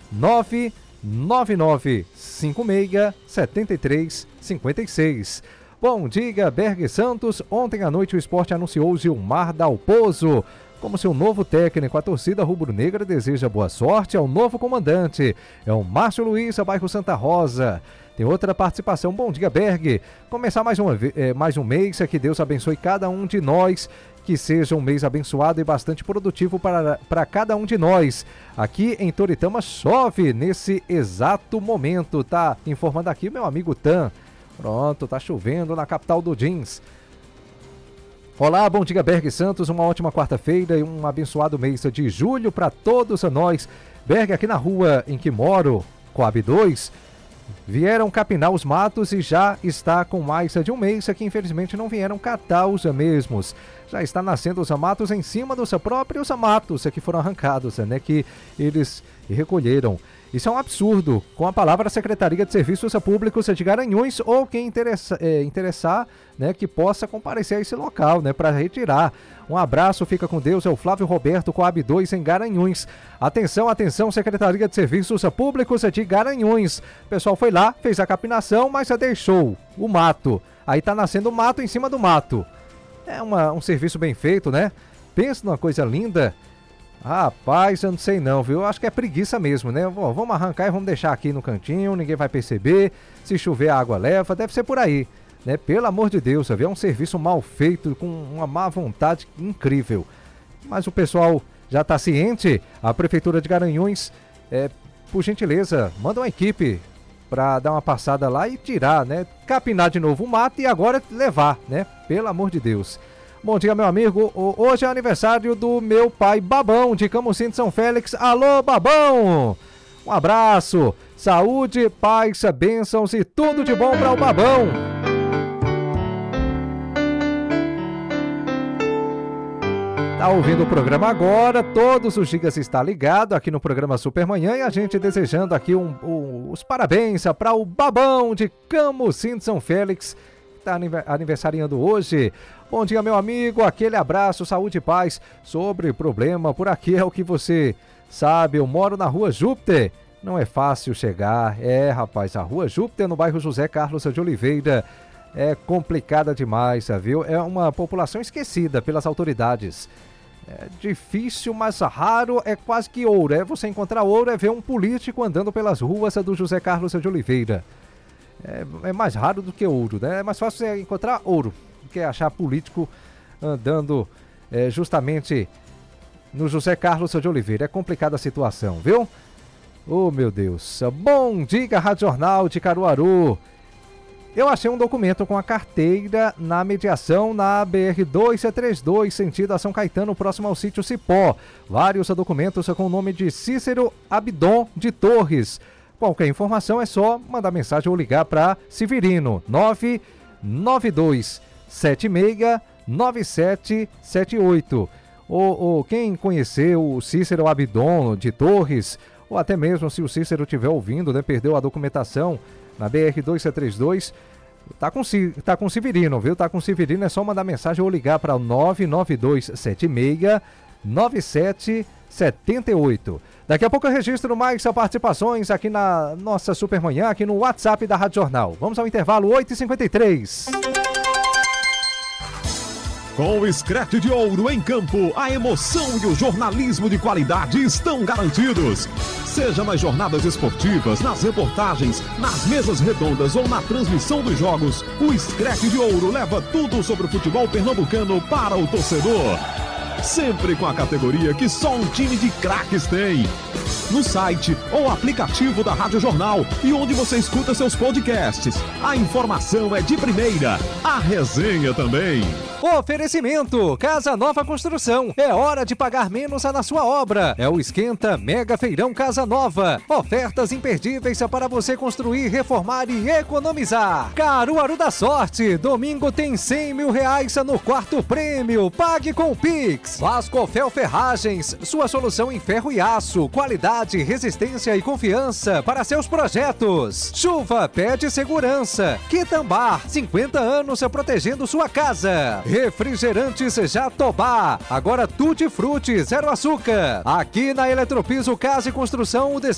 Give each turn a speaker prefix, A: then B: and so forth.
A: 999567356. Bom dia, Berg Santos. Ontem à noite o Sport anunciou Gilmar Dalpozo como seu novo técnico. A torcida rubro-negra deseja boa sorte ao novo comandante. É o Márcio Luiz, bairro Santa Rosa. Tem outra participação. Bom dia, Berg. Começar mais um mês. Que Deus abençoe cada um de nós. Que seja um mês abençoado e bastante produtivo para cada um de nós. Aqui em Toritama chove nesse exato momento. Tá informando aqui meu amigo Tan. Pronto, tá chovendo na capital do jeans. Olá, bom dia, Berg Santos. Uma ótima quarta-feira e um abençoado mês de julho para todos nós. Berg, aqui na rua em que moro, Coab 2, vieram capinar os matos e já está com mais de um mês que infelizmente não vieram catar os mesmos. Já está nascendo os matos em cima dos próprios matos que foram arrancados, que eles recolheram. Isso é um absurdo. Com a palavra Secretaria de Serviços Públicos de Garanhuns ou quem interessar, que possa comparecer a esse local, para retirar. Um abraço, fica com Deus, é o Flávio Roberto, Coab 2 em Garanhuns. Atenção, atenção, Secretaria de Serviços Públicos de Garanhuns. O pessoal foi lá, fez a capinação, mas já deixou o mato. Aí tá nascendo mato em cima do mato. É um serviço bem feito, Pensa numa coisa linda. Rapaz, eu não sei não, viu? Eu acho que é preguiça mesmo, Vamos arrancar e vamos deixar aqui no cantinho, ninguém vai perceber. Se chover, a água leva, deve ser por aí, Pelo amor de Deus, é um serviço mal feito, com uma má vontade incrível. Mas o pessoal já está ciente. A Prefeitura de Garanhuns, por gentileza, manda uma equipe para dar uma passada lá e tirar, Capinar de novo o mato e agora levar, Pelo amor de Deus. Bom dia, meu amigo. Hoje é aniversário do meu pai Babão, de Camusim de São Félix. Alô, Babão! Um abraço, saúde, paz, bênçãos e tudo de bom para o Babão. Tá ouvindo o programa agora, todos os dias está ligado aqui no programa Supermanhã e a gente desejando aqui os parabéns para o Babão de Camusim de São Félix, que está aniversariando hoje. Bom dia, meu amigo, aquele abraço, saúde e paz. Sobre problema, por aqui é o que você sabe, eu moro na Rua Júpiter. Não é fácil chegar, rapaz, a Rua Júpiter no bairro José Carlos de Oliveira é complicada demais, viu? É uma população esquecida pelas autoridades. É difícil, mas raro, é quase que ouro. Você encontrar ouro, ver um político andando pelas ruas do José Carlos de Oliveira. É mais raro do que ouro, É mais fácil você encontrar ouro do que achar político andando justamente no José Carlos de Oliveira. É complicada a situação, viu? Oh, meu Deus. Bom dia, Rádio Jornal de Caruaru. Eu achei um documento com a carteira na mediação na BR-232, sentido a São Caetano, próximo ao sítio Cipó. Vários documentos com o nome de Cícero Abdon de Torres. Qualquer informação é só mandar mensagem ou ligar para Severino, 992769778. Ou quem conhecer o Cícero Abdon de Torres, ou até mesmo se o Cícero estiver ouvindo, perdeu a documentação na BR-232, tá com Severino, viu? Tá com Severino, é só mandar mensagem ou ligar para o 992769778. Daqui a pouco eu registro mais participações aqui na nossa Supermanhã, aqui no WhatsApp da Rádio Jornal. Vamos ao intervalo, 8h53.
B: Com o Scratch de Ouro em campo, a emoção e o jornalismo de qualidade estão garantidos. Seja nas jornadas esportivas, nas reportagens, nas mesas redondas ou na transmissão dos jogos, o Scratch de Ouro leva tudo sobre o futebol pernambucano para o torcedor. Sempre com a categoria que só um time de craques tem. No site ou aplicativo da Rádio Jornal e onde você escuta seus podcasts. A informação é de primeira, a resenha também.
A: Oferecimento, Casa Nova Construção. É hora de pagar menos na sua obra. É o Esquenta Mega Feirão Casa Nova. Ofertas imperdíveis para você construir, reformar e economizar. Caruaru da Sorte. Domingo tem R$100 mil no quarto prêmio. Pague com o Pix. Vascofel Ferragens. Sua solução em ferro e aço. Qualidade, resistência e confiança para seus projetos. Chuva pede segurança. Quitambar. 50 anos protegendo sua casa. Refrigerantes Jatobá, agora tutti frutti, zero açúcar. Aqui na Eletropiso Casa e Construção, o